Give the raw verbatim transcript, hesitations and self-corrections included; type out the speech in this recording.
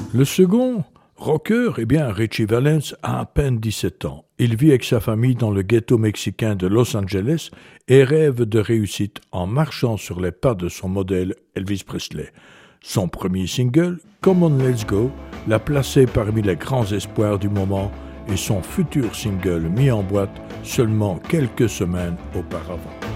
Le second, rocker, eh bien, Richie Valens a à peine dix-sept ans. Il vit avec sa famille dans le ghetto mexicain de Los Angeles et rêve de réussite en marchant sur les pas de son modèle Elvis Presley. Son premier single, Come On Let's Go, l'a placé parmi les grands espoirs du moment et son futur single mis en boîte seulement quelques semaines auparavant.